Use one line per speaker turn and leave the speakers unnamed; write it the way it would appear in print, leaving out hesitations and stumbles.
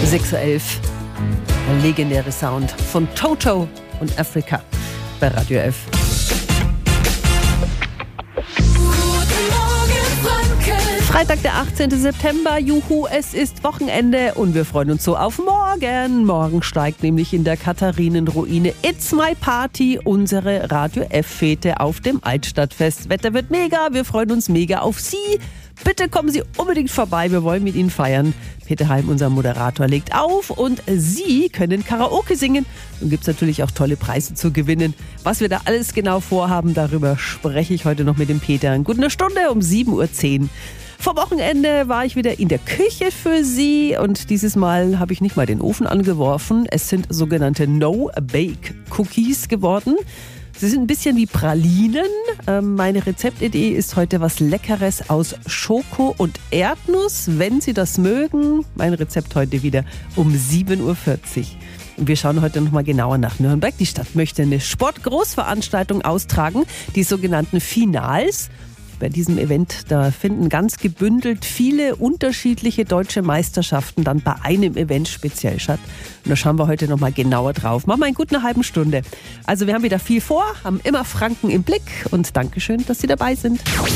6:11 Uhr. Der legendäre Sound von Toto und Africa bei Radio F. Freitag, der 18. September, juhu, es ist Wochenende und wir freuen uns so auf morgen. Morgen steigt nämlich in der Katharinenruine It's My Party, unsere Radio F-Fete auf dem Altstadtfest. Wetter wird mega, wir freuen uns mega auf Sie. Bitte kommen Sie unbedingt vorbei, wir wollen mit Ihnen feiern. Peter Heim, unser Moderator, legt auf und Sie können Karaoke singen. Und gibt es natürlich auch tolle Preise zu gewinnen. Was wir da alles genau vorhaben, darüber spreche ich heute noch mit dem Peter. In gut einer Stunde um 7:10 Uhr. Vor Wochenende war ich wieder in der Küche für Sie und dieses Mal habe ich nicht mal den Ofen angeworfen. Es sind sogenannte No-Bake-Cookies geworden. Sie sind ein bisschen wie Pralinen. Meine Rezeptidee ist heute was Leckeres aus Schoko und Erdnuss. Wenn Sie das mögen, mein Rezept heute wieder um 7:40 Uhr. Und wir schauen heute nochmal genauer nach Nürnberg. Die Stadt möchte eine Sportgroßveranstaltung austragen, die sogenannten Finals. Bei diesem Event, da finden ganz gebündelt viele unterschiedliche deutsche Meisterschaften dann bei einem Event speziell statt. Und da schauen wir heute nochmal genauer drauf. Machen wir in gut einer halben Stunde. Also wir haben wieder viel vor, haben immer Franken im Blick und Dankeschön, dass Sie dabei sind.